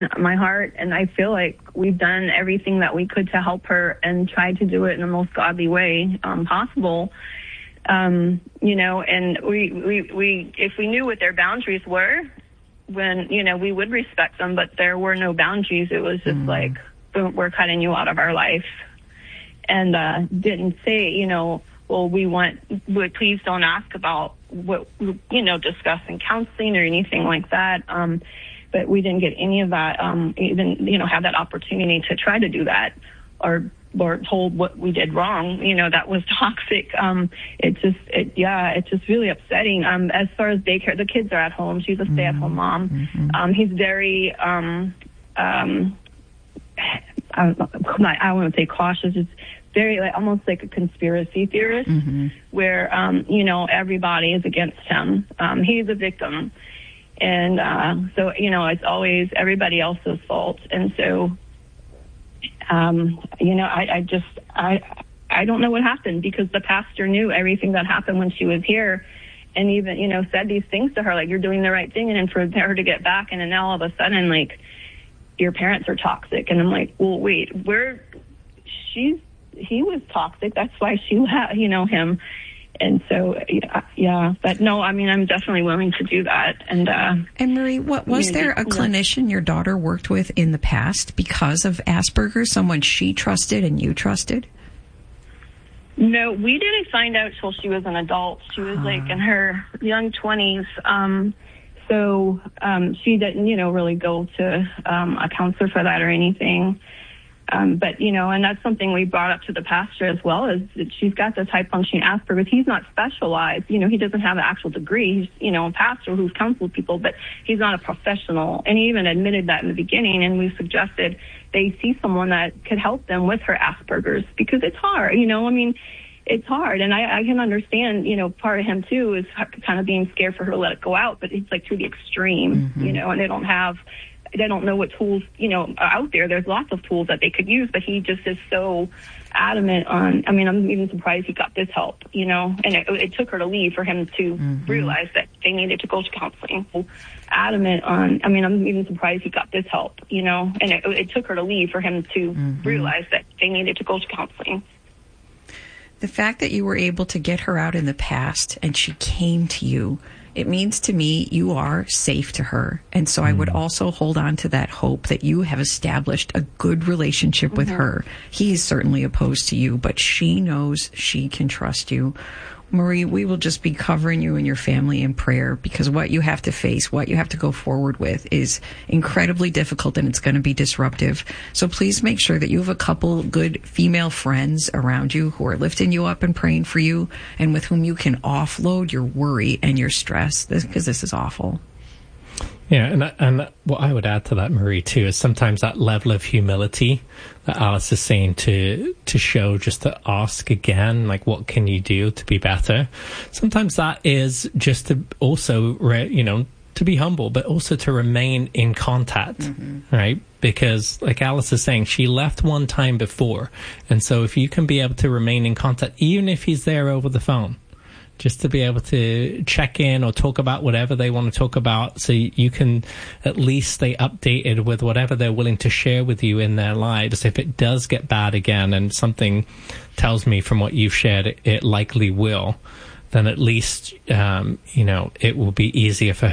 my heart, and I feel like we've done everything that we could to help her and tried to do it in the most godly way possible. You know, and we if we knew what their boundaries were, when, you know, we would respect them, but there were no boundaries. It was just like, boom, we're cutting you out of our life. And didn't say, you know, well, please don't ask about what, you know, discussing counseling or anything like that. But we didn't get any of that, even, you know, have that opportunity to try to do that or told what we did wrong, you know, that was toxic. It's just really upsetting. As far as daycare, the kids are at home. She's a stay-at-home mom. He's very, I want to say cautious. It's very almost like a conspiracy theorist where, you know, everybody is against him. He's a victim. And so, you know, it's always everybody else's fault. And so, you know, I don't know what happened, because the pastor knew everything that happened when she was here, and even, you know, said these things to her, like, you're doing the right thing. And then for her to get back, and then now all of a sudden, like, your parents are toxic. And I'm like, well, wait, he was toxic. That's why she let, you know, him. And so, yeah, but no, I mean, I'm definitely willing to do that. And Marie, what was there a clinician your daughter worked with in the past because of Asperger's, someone she trusted and you trusted? No, we didn't find out till she was an adult. She was like in her young 20s. So she didn't, you know, really go to a counselor for that or anything. But, you know, and that's something we brought up to the pastor as well, is that she's got this high-functioning Asperger's. He's not specialized. You know, he doesn't have an actual degree. He's, you know, a pastor who's counseled people, but he's not a professional. And he even admitted that in the beginning, and we suggested they see someone that could help them with her Asperger's, because it's hard, you know, I mean, it's hard. And I can understand, you know, part of him, too, is kind of being scared for her to let it go out, but it's like to the extreme, you know, and they don't know what tools, you know, are out there. There's lots of tools that they could use, but he just is so adamant on, I mean, I'm even surprised he got this help, you know, and it took her to leave for him to realize that they needed to go to counseling. Adamant on, I mean, I'm even surprised he got this help, you know, and it took her to leave for him to realize that they needed to go to counseling. The fact that you were able to get her out in the past and she came to you, it means to me you are safe to her. And so I would also hold on to that hope that you have established a good relationship with her. He is certainly opposed to you, but she knows she can trust you. Marie, we will just be covering you and your family in prayer, because what you have to face, what you have to go forward with is incredibly difficult, and it's going to be disruptive. So please make sure that you have a couple good female friends around you who are lifting you up and praying for you, and with whom you can offload your worry and your stress, because this is awful. Yeah, and what I would add to that, Marie, too, is sometimes that level of humility that Alice is saying to show, just to ask again, like, what can you do to be better? Sometimes that is just to also, you know, to be humble, but also to remain in contact, right? Because, like Alice is saying, she left one time before. And so if you can be able to remain in contact, even if he's there over the phone, just to be able to check in or talk about whatever they want to talk about, so you can at least stay updated with whatever they're willing to share with you in their lives. If it does get bad again, and something tells me from what you've shared it likely will, then at least, you know, it will be easier for her